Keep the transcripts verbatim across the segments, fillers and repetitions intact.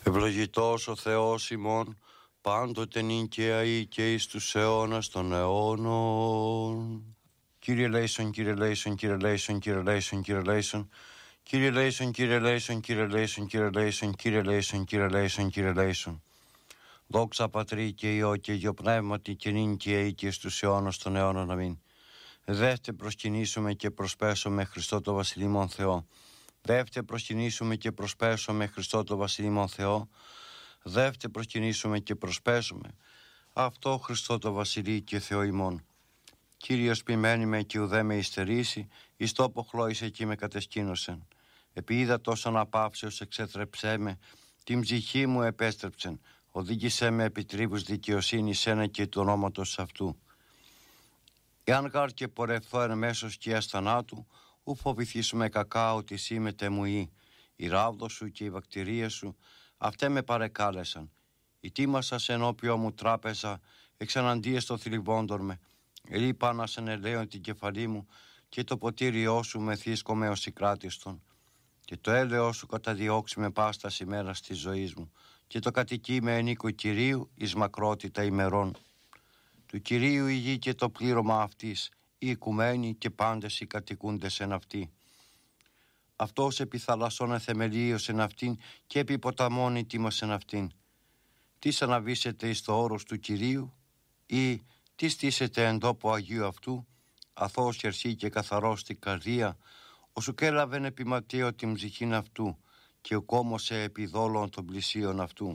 Ευλογητός ο Θεός ημών, πάντοτε νυν και αεί και εις τους αιώνας των αιώνων. Κύριε Λέησον, Κύριε Λέησον, Κύριε Λέησον, Κύριε Λέησον, Κύριε Λέησον, Κύριε Λέησον, Κύριε Λέησον, Κύριε Λέησον, Κύριε Λέησον, Κύριε Λέησον, Κύριε Λέησον, Κύριε Λέησον. Δόξα Πατρί και Υιό και Υιό Πνεύματι και νυν και αεί και εις τους αιώνας των αιώνων. Αμήν. Δεύτε προσκυνήσουμε και προσπέσουμε Χριστό το Βασιλείμον Θεό. Δεύτε προσκυνήσουμε και προσπέσουμε Χριστό το Βασιλείμον Θεό. Δεύτε προσκυνήσουμε και προσπέσουμε αυτό Χριστό το Βασιλεί και Θεό ημών. Κύριος ποιμένη με και ουδέ με υστερήσει, εις τόπο χλώησε και με κατεσκήνωσεν. Επί είδα τόσο αναπαύσεως εξέτρεψέ με, την ψυχή μου επέστρεψεν, οδήγησέ με επί τρίβους δικαιοσύνης ένα και του ονόματος αυτού. Εάν γάρ και πορευθώ εν μέσος σκιάς θανάτου, ου φοβηθήσουμε κακά ότι εσύ μετεμουεί. Η ράβδο σου και η βακτηρία σου, αυτέ με παρεκάλεσαν. Η τίμασα σε ενώπιό μου τράπεζα, εξαναντίες το θλιβόντορ με. Ελείπα να σε ελαίον την κεφαλή μου και το ποτήριό σου με θύσκομαι ως συγκράτιστον. Και το έλεος σου καταδιώξει με πάστας ημέρας της ζωής μου και το κατοικεί με ενίκου Κυρίου εις μακρότητα ημερών. Του Κυρίου η γη και το πλήρωμα αυτής, οι οικουμένοι και πάντες οι κατοικούντες εν αυτή. Αυτός επί θαλασσών εθεμελίωσεν αυτήν και επί ποταμών ητήμωσεν αυτήν. Τι αναβήσετε εις το όρος του Κυρίου ή τι στήσετε εν τόπο Αγίου αυτού, αθώος χερσί και καθαρός την καρδία, όσου κέλαβεν επιματίω την ψυχήν αυτού και ουκόμωσε επί δόλων των πλησίων αυτού.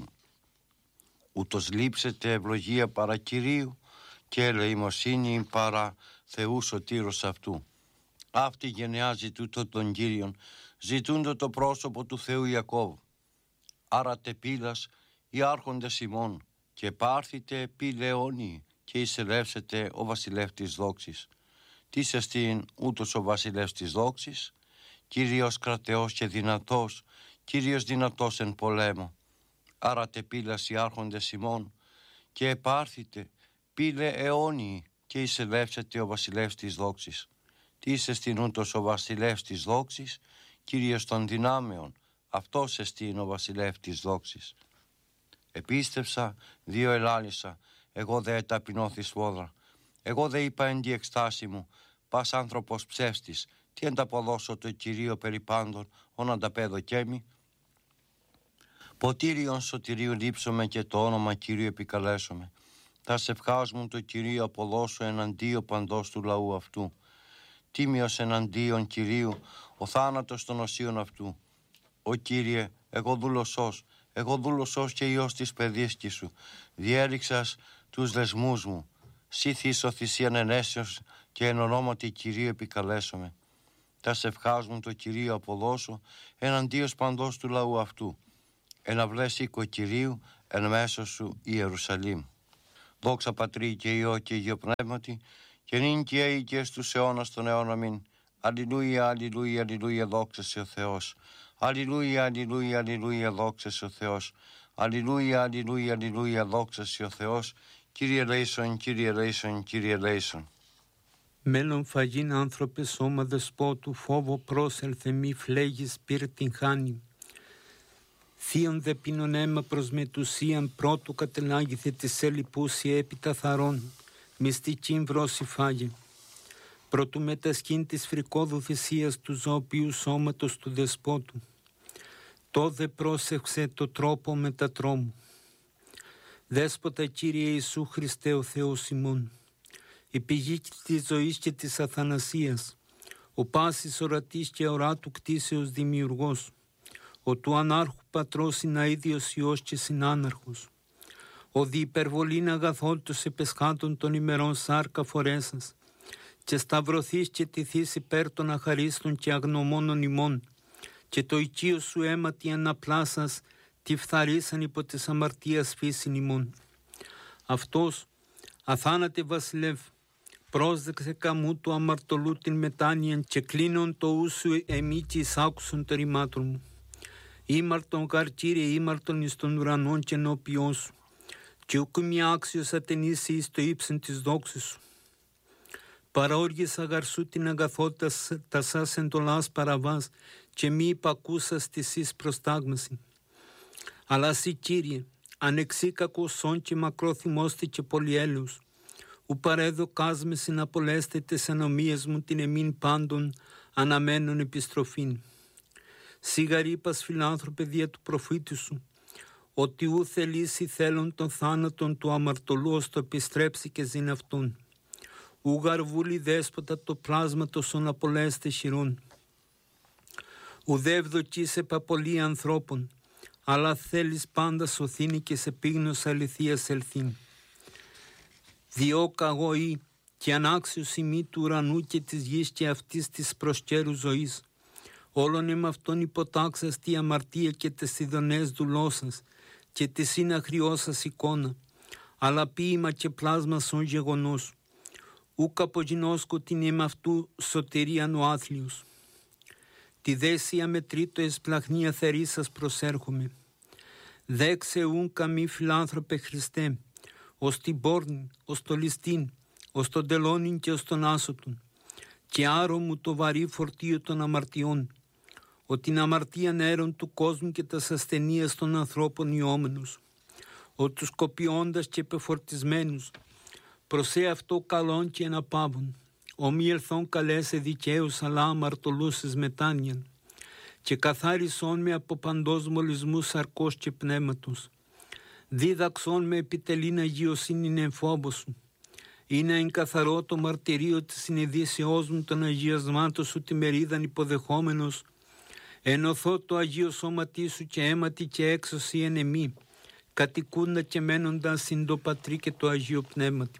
Ούτως λείψετε ευλογία παρά Κυρίου και ελεημοσύνη παρά Θεού σωτήρος αυτού. Αυτή γενεά ζητούτο τον Κύριον, ζητούντο το πρόσωπο του Θεού Ιακώβ. Άρα τεπίλας οι άρχοντες ημών και πάρθητε πηλαιώνιοι και εισελεύσετε ο βασιλεύς της δόξης. Τι εστίν ούτως ο βασιλεύς της δόξης, Κύριος κρατεός και δυνατός, Κύριος δυνατός εν πολέμο. Άρα τεπίλας οι άρχοντες ημών και επάρθητε πήλε αιώνιοι και εισελεύσετε ο βασιλεύς της δόξης. Τι εστίν ούτως ο βασιλεύς της δόξης, Κύριος των δυνάμεων, αυτός εστίν ο βασιλεύς της δόξης. Επίστεψα, δύο ελάλησα, εγώ δε ταπεινώθη σφόδρα. Εγώ δε είπα εν τη εκστάση μου, πας άνθρωπος ψεύστης, τι ανταποδώσω το Κυρίο περί πάντων, ον ανταπέδω κέμι. Ποτήριον σωτηρίου λείψομαι και το όνομα Κυρίου επικαλέσομαι. Τα σευχάς μου το Κυρίο αποδώσω εναντίον παντός του λαού αυτού. Τίμιος εναντίον Κυρίου, ο θάνατος των οσίων αυτού. Ο Κύριε, εγώ δούλωσός, εγώ δούλωσός και Υιός της παιδίσκης σου, διέριξας τους δεσμούς μου. Σύ θύσω θυσίαν ενέσεως και εν ονόματι Κυρίου επικαλέσομαι. Τα σευχάς μου το Κυρίο αποδώσω εναντίον παντός του λαού αυτού. Εναυλές οίκο Κυρίου εν μέσω σου Ιερουσαλήμ. Δόξα Πατρί και Υιό και Υιό Πνεύματι και νυν και αεί και στους αιώνας των αιώνων. Αμήν. Αλληλούια, αλληλούια, αλληλούια, δόξα σε ο Θεός. Αλληλούια, αλληλούια, αλληλούια, δόξα σε ο Θεός. Αλληλούια, αλληλούια, αλληλούια, δόξα σε ο Θεός. Κύριε Λέησον, Κύριε Λέησον, Κύριε Λέησον. Μέλλον φαγήν άνθρωπε σώμα δεσπότου, φόβο πρόσελθε μη φλέγεις πυρ την χάνη. Θείον δε πίνον αίμα προς μετουσίαν πρώτου κατελάγηθε της ελιπούσια έπειτα θαρών, μυστικήν βρώση φάγε. Προτού μετασκήν της φρικόδου θυσίας του ζώπιου σώματος του δεσπότου. Το δε πρόσεξε το τρόπο μετατρόμου. Δέσποτα Κύριε Ιησού Χριστέ ο Θεός ημών, η πηγή της ζωής και της αθανασίας, ο πάσης ορατής και οράτου κτίσεως δημιουργός, ο του ανάρχου πατρός συναίδιος Υιός και συνάναρχος, ο δι υπερβολήν αγαθόλτος επεσχάτων των ημερών σάρκα φορέσας, και σταυρωθείς και τηθείς υπέρ των αχαρίστων και αγνωμόνων ημών, και το οικείο σου αίματι αναπλάσας τη φθαρίσαν υπό της αμαρτίας φύσιν ημών. Αυτός, αθάνατε βασιλεύ, πρόσδεξε καμού του αμαρτωλού την μετάνοιαν και κλείνον το ούσου εμεί και εισάκουσον το ρημάτων μου. Ήμαρτον γαρ Κύριε, ήμαρτον εις των ουρανών και ενώπιόν σου, και ουκ μη άξιος ατενήσει εις το ύψεν της δόξης σου. Παραόργησα γαρ σου την αγαθότητα τα σας εντολάς παραβάς και μη υπακούσας της εις προστάγμαση. Αλλά σύ, Κύριε, ανεξίκακος σών και μακρόθυμώστε και πολυέλεος, ου παρέδοκάς με συναπολέστε τες ανομίες μου την εμήν πάντων αναμένων επιστροφήν. Σιγαρήπας φιλάνθρωπε δια του προφήτη σου, ότι ου θελήσει θέλουν των θάνατον του αμαρτωλού ως το επιστρέψει και ζήν αυτόν. Ου γαρβούλη δέσποτα το πλάσματος ον απολέστε χειρών. Ου δε ευδοκείς επαπολή ανθρώπων, αλλά θέλεις πάντα σωθήνει και σε πίγνος αληθείας ελθήν. Διό καγώ ή και ανάξιος ημί του ουρανού και της γης και αυτής της προσκέρου ζωής. Όλον εμ' αυτόν υποτάξας τη αμαρτία και τες ειδονές δουλώσας και τη συναχριώσας εικόνα, αλλά ποίημα και πλάσμα σον γεγονός. Ούκ απογινώσκω την εμ' αυτού σωτηρίαν ο άθλιος. Τη δέσια με τρίτο εσπλαχνία θερίσας προσέρχομαι. Δέξε ούν καμή φιλάνθρωπε Χριστέ, ως την πόρνη, ως το ληστήν, ως τον τελώνιν και ως τον άσωτον, και άρω μου το βαρύ φορτίο των αμαρτιών, ότι την αμαρτία νέρων του κόσμου και τας ασθενείας των ανθρώπων ιόμενους, ότι τους κοπιώντας και πεφορτισμένους, προσέ αυτό καλόν και εναπάβων, ομοι ελθόν καλέσε δικαίους αλλά αμαρτωλούς εις μετάνοιαν, και καθάρισόν με από παντός μολυσμού σαρκός και πνεύματος. Δίδαξόν με επιτελήν αγιοσύνην εν φόβο σου. Είναι εν καθαρό το μαρτυρίο της συνειδήσεώς μου των αγιασμάτων σου τη μερίδαν υποδεχόμενος. Ενωθώ το Αγίο Σώματί σου και αίματι και έξωση εν εμή, κατοικούντα και μένοντα συν το Πατρί και το Αγίο Πνεύματι.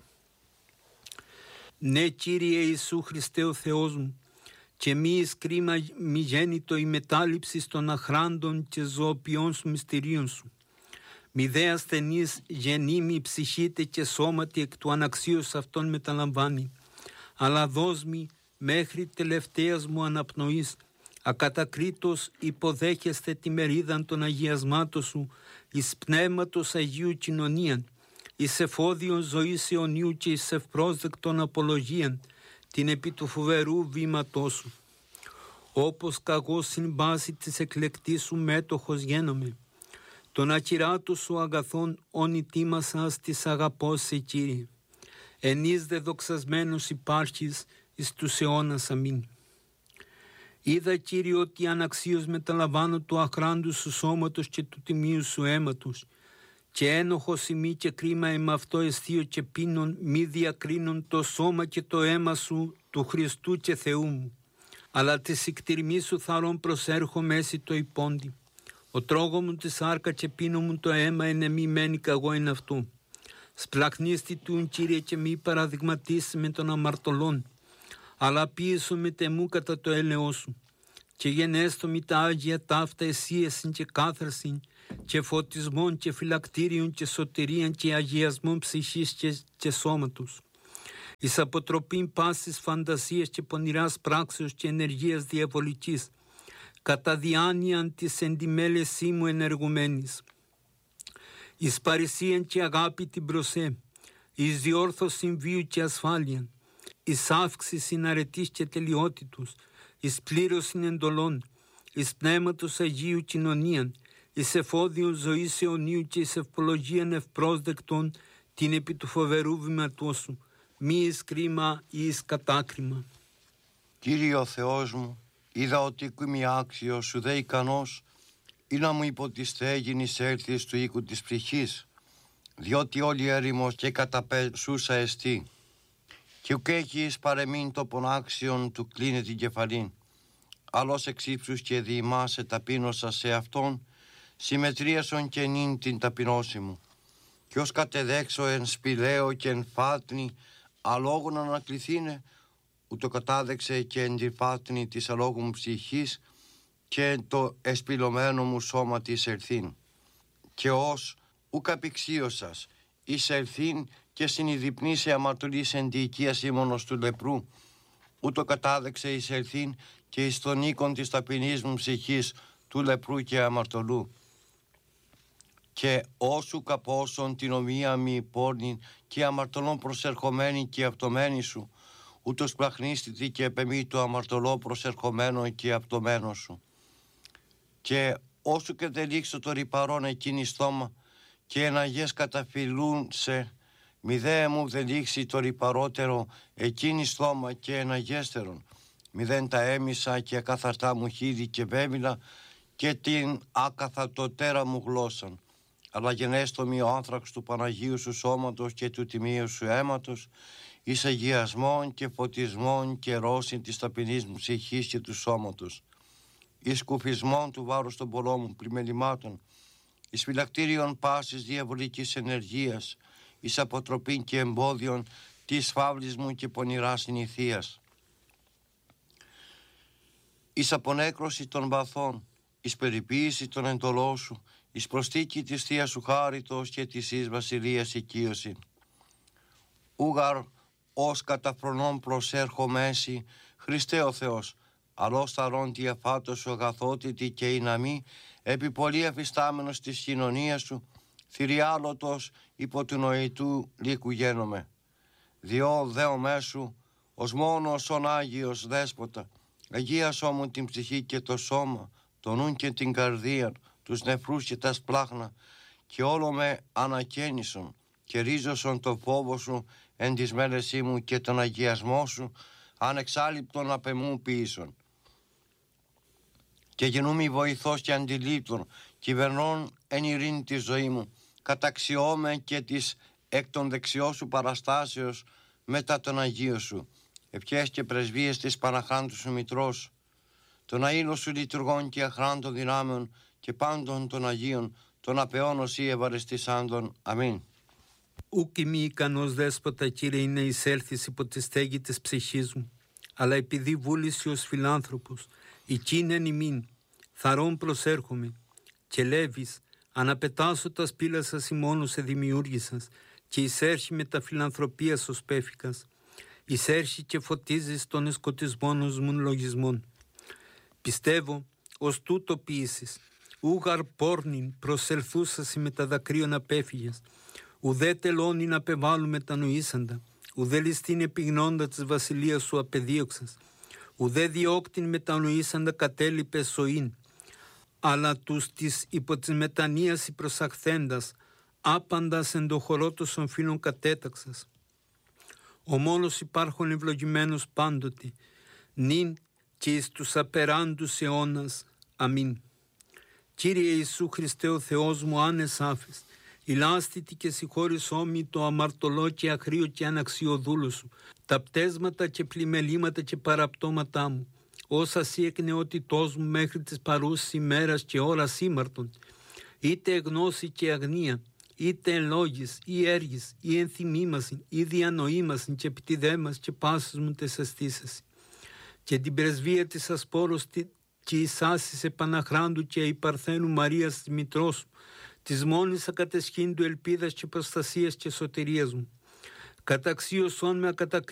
Ναι, Κύριε Ιησού Χριστέ ο Θεός μου, και μη εις κρίμα μη γέννητο η μετάληψη των αχράντων και ζωοποιών σου μυστηρίων σου. Μη δε ασθενής γεννήμη ψυχήτε και σώματι εκ του αναξίως αυτών μεταλαμβάνει, αλλά δώσ' μη μέχρι τελευταίας μου αναπνοής, ακατακρίτως υποδέχεστε τη μερίδαν των αγιασμάτων σου, εις πνεύματος Αγίου κοινωνίαν, εις εφόδιον ζωής αιωνίου και εις ευπρόσδεκτον απολογίαν, την επί του φοβερού βήματός σου. Όπως καγώ συμπάση της εκλεκτής σου μέτοχος γένομαι, τον ακυράτου σου αγαθών όνει τίμασας της αγαπώς σε Κύριε. Ενείς δε δοξασμένος υπάρχεις εις τους αιώνας αμήν. Είδα, Κύριε, ότι αναξίως μεταλαμβάνω του αχράντου σου σώματος και του τιμίου σου αίματος, και ένοχος ημί και κρίμα εμ' αυτό αισθείο και πίνων μη διακρίνων το σώμα και το αίμα σου του Χριστού και Θεού μου. Αλλά τη συκτηρμή σου θαρών προσέρχω μέση το υπόντι. Ο τρώγω μου τη σάρκα και πίνω μου το αίμα εν μη μένει καγώ εν αυτού. Σπλαχνίστη του, Κύριε, και μη παραδειγματίσει με των αμαρτωλών, αλλά πίεσο με τεμού κατά το έλεό σου. Και γενέστο μη τα Άγια ταύτα εσύεσιν και κάθαρσιν, και φωτισμών και φυλακτήριων και σωτηρίαν και αγιασμών ψυχής και, και σώματος. Εις αποτροπήν πάσης φαντασίας και πονηράς πράξεως και ενεργείας διαβολικής, κατά διάνοιαν της εντιμέλεσή μου ενεργουμένης. Εις παρησίαν και αγάπη την προσέ, εις διόρθωσιν βίου και ασφάλειαν, εις αύξησιν αρετής και τελειότητος, εις πλήρωσιν εντολών, εις πνεύματος Αγίου κοινωνίαν, εις εφόδιον ζωής αιωνίου και εις ευπολογίαν ευπρόσδεκτον την επί του φοβερού βήματός σου, μη εις κρίμα ή εις κατάκριμα. Κύριε ο Θεός μου, είδα ότι είμαι άξιος σου δε ικανός, ή να μου υποτιστέγινης έλθεις του οίκου της ψυχής, διότι όλη έρημος και καταπεσούσα εστί, και ουκ έχεις παρεμήν το πονάξιον του κλείνε την κεφαλήν, άλλος εξ ύψους και διημάς εταπείνωσα σε αυτόν, συμμετρίασον και νυν την ταπεινώση μου, και ως κατεδέξω εν σπηλαίο και εν φάτνη, αλόγων ανακληθήνε, ούτω κατάδεξε και εν τη φάτνη της αλόγου μου ψυχής, και το εσπηλωμένο μου σώμα της ελθύν. Και ως ουκ απηξίωσας, εις ελθύν και συνειδηπνήσε αμαρτωλής εν τη οικία σήμωνος του λεπρού, ούτω κατάδεξε εις ελθύν και εις τον οίκον της ταπεινής μου ψυχής του λεπρού και αμαρτωλού. Και όσου καπόσον την ομοία μη πόρνην και αμαρτωλών προσερχομένη και αυτομένη σου, ούτως πλαχνίστητη και επεμή το αμαρτωλό προσερχομένο και αυτομένο σου. Και όσο και δεν ρίξω το ρυπαρόν εκείνη στόμα και εναγές καταφυλούν σε, μη δε μου δεν ρίξει το ρυπαρότερο εκείνη στόμα και εναγέστερον, μη δεν τα έμισα και ακαθαρτά μου χείδη και βέμιλα και την ακαθαρτοτέρα μου γλώσσαν. Αλλά γενέστομη ο άνθραξ του Παναγίου σου σώματος και του τιμίου σου αίματος, εις αγιασμών και φωτισμών και ρώσιν της ταπεινής μου ψυχής και του σώματος, εις κουφισμών του βάρους των πολλών μου πλημελημάτων, εις φυλακτήριον πάσης διαβολικής ενεργείας, εις αποτροπήν και εμπόδιον της φαύλης μου και πονηράς συνηθείας, εις απονέκρωση των βαθών, εις περιποίηση των εντολών σου, εις προστίκη της θείας σου χάριτος και της εις βασιλείας οικείωση. Ούγαρ ως καταφρονών προσέρχομέσι, Χριστέ ο Θεός, αλλός θαρών τη αφάτος σου αγαθότητη και η ναμή, επί πολύ αφιστάμενος της κοινωνίας σου, θηριάλωτος υπό του νοητού λύκου γένομαι. Διό δέο μέσου, ως μόνος ον Άγιος Δέσποτα, αγίασό μου την ψυχή και το σώμα, το νουν και την καρδία, τους νεφρούς και τα σπλάχνα, και όλο με ανακαίνισον, και ρίζωσον το φόβο σου εν της μέλεσή μου και τον αγιασμό σου, ανεξάλληπτον απεμού ποιήσον. Και γενούμι βοηθός και αντιλήπτων, κυβερνών εν ειρήνη τη ζωή μου, καταξιώμε και της εκ των δεξιών σου παραστάσεως μετά τον Αγίο σου, ευχές και πρεσβείες της Παναχράντου σου Μητρός, των αήλων σου λειτουργών και αχράντων δυνάμεων και πάντων των Αγίων, των απεών ως ή ευαρεστησάντων. Αμήν. Ούκ ημί ικανός Δέσποτα, Κύριε, είναι εισέλθεις υπό τη στέγη της ψυχής μου, αλλά επειδή βούληση ως φιλάνθρωπος, εκείνεν ημίν, θαρών προσέρχομαι, και λέβεις, αναπετάσω τα σπήλα σας ημώνος σε δημιούργησας, και εισέρχει με τα φιλανθρωπίας ως πέφικας, εισέρχει και φωτίζεις των εσκοτισμών ως μουν λογισμών. Πιστεύω, ως τούτο ποιήσεις, ούγαρ πόρνην προσελθούσασι με τα δακρύων απέφυγες, ουδέ τελώνην απεβάλλουμε τα νοήσαντα, ουδέ ληστήν επιγνώντα της βασιλείας σου απεδίωξας, ουδέ διώκτην μετανοήσαντα κατέλειπες σοήν, αλλά τους της υπό της μετανοίας προσαχθέντας, άπαντας εν το χορό των φίλων κατέταξας. Ο μόνος υπάρχον ευλογημένος πάντοτε, νυν και εις τους απεράντους αιώνας. Αμήν. Κύριε Ιησού Χριστέ ο Θεός μου, άνες άφες, ηλάστητη και συγχώρησό μη το αμαρτωλό και αχρίο και αναξιοδούλο σου, τα πτέσματα και πλημελήματα και παραπτώματά μου, όσα σύ εκ νεότητός μου μέχρι της παρούσης ημέρας και ώρας ήμαρτον, είτε γνώση και αγνία, είτε εν λόγης ή έργης ή ενθυμήμασιν ή διανοήμασιν και επιτιδέμας και πάσης μου τες αισθήσασι. Και την πρεσβεία της ασπόρος και εις άσης επαναχράντου και η Παρθένου Μαρίας της Μητρός σου, της μόνης ακατεσχύντου ελπίδας και προστασίας και σωτηρίας μου. Καταξίωσόν με ακατακρίνοντας